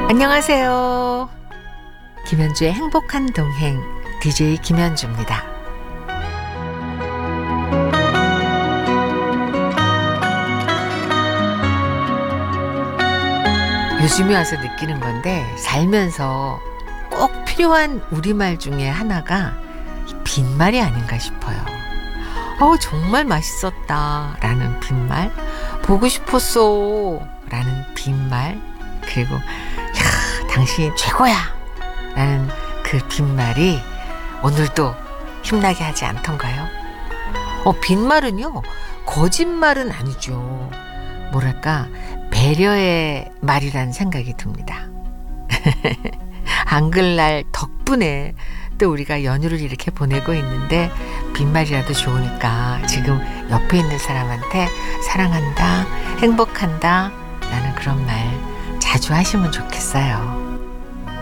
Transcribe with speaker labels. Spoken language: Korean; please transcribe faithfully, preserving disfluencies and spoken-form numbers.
Speaker 1: 안녕하세요. 김현주의 행복한 동행 디제이 김현주입니다. 요즘에 와서 느끼는 건데 살면서 꼭 필요한 우리말 중에 하나가 빈말이 아닌가 싶어요. 어, 정말 맛있었다 라는 빈말, 보고 싶었어 라는 빈말, 그리고 야, 당신 최고야 라는 그 빈말이 오늘도 힘나게 하지 않던가요? 어, 빈말은요, 거짓말은 아니죠. 뭐랄까, 배려의 말이라는 생각이 듭니다. 한글날 덕분에 또 우리가 연휴를 이렇게 보내고 있는데 빈말이라도 좋으니까 지금 옆에 있는 사람한테 사랑한다, 행복한다 라는 그런 말 자주 하시면 좋겠어요.